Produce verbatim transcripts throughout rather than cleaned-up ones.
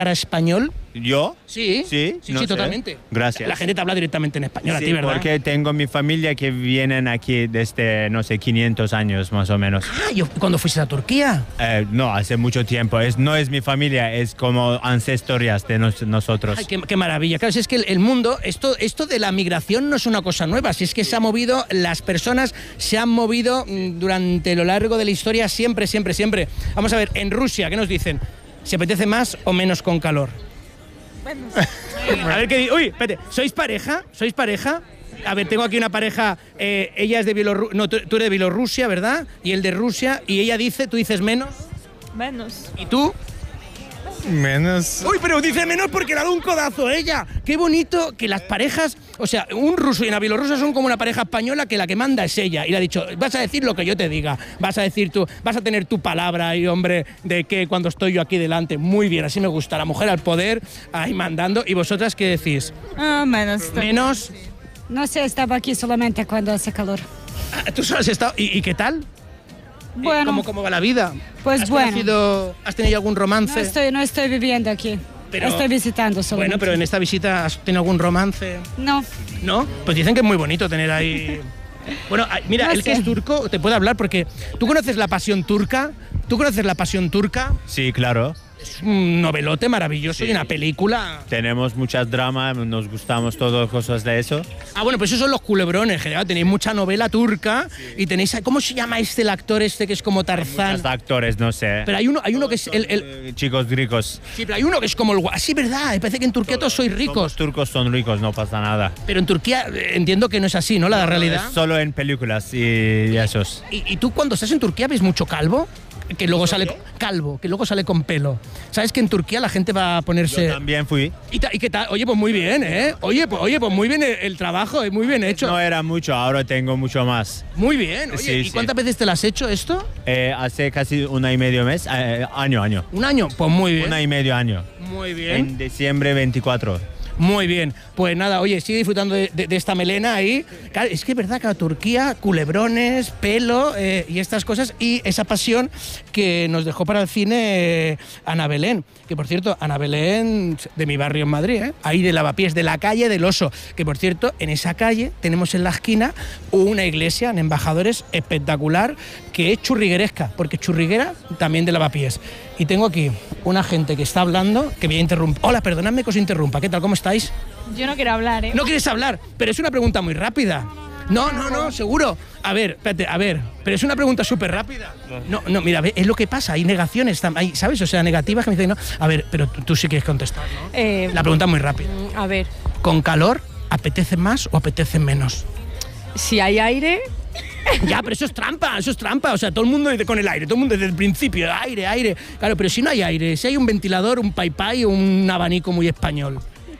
para español? ¿Yo? Sí, sí, sí, no sí sé. totalmente. Gracias. La gente te habla directamente en español Sí, a ti, ¿verdad? porque tengo mi familia que vienen aquí desde, no sé, quinientos años más o menos. Ah, yo, ¿cuándo fuiste a Turquía? Eh, no, hace mucho tiempo. Es, no es mi familia, es como ancestorias de nos- nosotros. Ay, qué, qué maravilla. Claro, si es que el, el mundo, esto, esto de la migración no es una cosa nueva, si es que se ha movido, las personas se han movido mm, durante lo largo de la historia siempre, siempre, siempre. Vamos a ver, en Rusia, ¿qué nos dicen? ¿Se apetece más o menos con calor? A ver qué di- Uy, espérate, ¿sois pareja? ¿Sois pareja? A ver, tengo aquí una pareja, eh, ella es de Bielorrusia, no, tú, tú eres de Bielorrusia, ¿verdad? Y él de Rusia, y ella dice, tú dices menos. Menos. ¿Y tú? Menos. Uy, pero dice menos porque le ha dado un codazo ella. Qué bonito que las parejas, o sea, un ruso y una bielorrusa son como una pareja española que la que manda es ella. Y le ha dicho, vas a decir lo que yo te diga, vas a decir tú, vas a tener tu palabra y hombre, de que cuando estoy yo aquí delante, muy bien, así me gusta, la mujer al poder, ahí mandando. ¿Y vosotras qué decís? Ah, menos. Menos. No sé, estaba aquí solamente cuando hace calor. Ah, ¿Tú solo has estado? ¿Y, y qué tal? Bueno, ¿Cómo, ¿Cómo va la vida? pues ¿Has bueno. conocido- ¿Has tenido algún No romance? estoy, no estoy viviendo aquí. Pero- estoy visitando solamente. Bueno, pero en esta visita has tenido algún romance. No, ¿No? Pues dicen que es muy bonito tener ahí... Bueno, ay, mira, No el que sé. es turco te puede hablar porque... ¿Tú conoces La Pasión Turca? ¿Tú conoces La Pasión Turca? Sí, claro. Es un novelote maravilloso Sí. y una película... Tenemos muchas dramas, nos gustamos todas cosas de eso. Ah, bueno, pues esos son los culebrones, general. Tenéis mucha novela turca y tenéis... ¿Cómo se llama este el actor este que es como Tarzán? Muchos actores, no sé. Pero hay uno, hay uno que es el... el- Eh, Chicos ricos. sí, pero hay uno que es como el... gua- Sí, verdad, me parece que en Turquía todos sois Los ricos. turcos son ricos, no pasa nada. Pero en Turquía eh, entiendo que no es así, ¿no? La realidad. Es solo en películas y, y esos. ¿Y, y tú cuando estás en Turquía ves mucho calvo? Que luego sale con- calvo, que luego sale con pelo. ¿Sabes que en Turquía la gente va a ponerse... Yo también fui. ¿Y, ta- y qué tal? Oye, pues muy bien, ¿eh? Oye, pues, oye, pues muy bien el, el trabajo, eh, muy bien hecho. No era mucho, ahora tengo mucho más. Muy bien. Oye, Sí, ¿y sí. cuántas veces te lo has hecho esto? Eh, hace casi una y medio mes, eh, año, año. ¿Un año? Pues muy bien. Una y medio año. Muy bien. En diciembre veinticuatro. Muy bien. Pues nada, oye, sigue disfrutando de, de- de esta melena ahí. Claro, es que es verdad que a Turquía, culebrones, pelo eh, y estas cosas, y esa pasión que nos dejó para el cine eh, Ana Belén. Que por cierto, Ana Belén, de mi barrio en Madrid, ¿eh? Ahí de Lavapiés, de la calle del Oso. Que por cierto, en esa calle tenemos en la esquina una iglesia en Embajadores espectacular que es churrigueresca, porque es churriguera también de Lavapiés. Y tengo aquí una gente que está hablando, que voy a interrumpir. Hola, perdonadme que os interrumpa. ¿Qué tal? ¿Cómo estáis? Yo no quiero hablar, ¿eh? No quieres hablar, pero es una pregunta muy rápida. No, no, no, seguro. A ver, espérate, a ver, pero es una pregunta súper rápida. No, no, mira, ve, es lo que pasa, hay negaciones, tam- hay, ¿sabes? O sea, negativas que me dicen, no. A ver, pero tú, tú sí quieres contestar, ¿no? Eh, La pregunta es muy rápida. a ver, ¿Con calor apetece más o apetece menos? si hay aire, Ya, pero eso es trampa, eso es trampa. O sea, todo el mundo dice con el aire, todo el mundo desde el principio, aire, aire. Claro, pero si no hay aire, si hay un ventilador, un pai pai o un abanico muy español,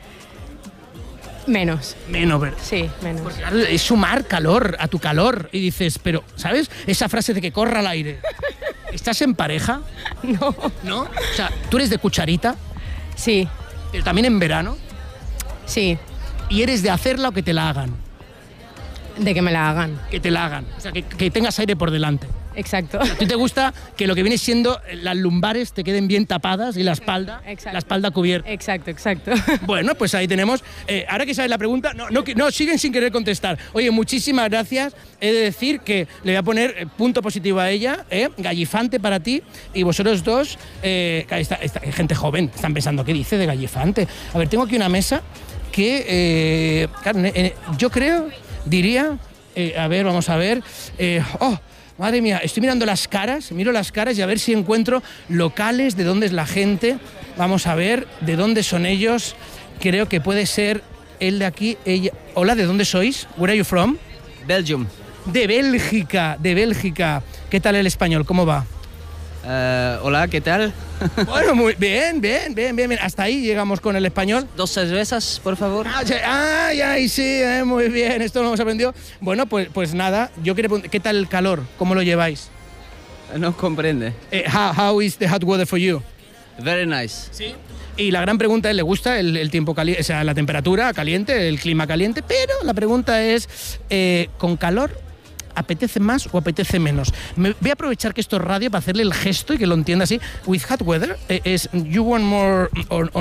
menos. menos, ¿verdad? Sí, menos. Porque claro, es sumar calor a tu calor. Y dices, pero, ¿sabes? Esa frase de que corra al aire. ¿Estás en pareja? No. ¿No? O sea, tú eres de cucharita, Sí, pero también en verano. sí, Y eres de hacerla o que te la hagan. de que me la hagan. Que te la hagan. O sea, que, que tengas aire por delante. Exacto. ¿A ti te gusta que lo que viene siendo las lumbares te queden bien tapadas y la espalda, Exacto. la espalda cubierta? Exacto, exacto. Bueno, pues ahí tenemos. Eh, ahora que sabes la pregunta, no, no, que- no, siguen sin querer contestar. Oye, muchísimas gracias. He de decir que le voy a poner eh, punto positivo a ella, eh, gallifante para ti, y vosotros dos, eh, claro, esta- esta- gente joven, están pensando, ¿qué dice de gallifante? A ver, tengo aquí una mesa que, eh, claro, eh, yo creo, diría, eh, a ver, vamos a ver, eh, oh, madre mía, estoy mirando las caras, miro las caras y a ver si encuentro locales de dónde es la gente. Vamos a ver de dónde son ellos. Creo que puede ser el de aquí, ella. Hola, ¿de dónde sois? Where are you from? Belgium. De Bélgica, de Bélgica. ¿Qué tal el español? ¿Cómo va? Eh, hola, ¿qué tal? Bueno, muy bien, bien, bien, bien, bien. Hasta ahí llegamos con el español. Dos cervezas, por favor. Ah, sí, ay, ay, sí, eh, muy bien, esto lo hemos aprendido. Bueno, pues, pues nada, yo quería preguntar, ¿qué tal el calor? ¿Cómo lo lleváis? No comprende. Eh, how, how is the hot weather for you? Very nice. Sí. Y la gran pregunta es, ¿le gusta el, el tiempo caliente, o sea, la temperatura caliente, el clima caliente? Pero la pregunta es, eh, ¿con calor ¿apetece más o apetece menos? Me, voy a aprovechar que esto es radio para hacerle el gesto y que lo entienda así. With hot weather, eh, es you want more or,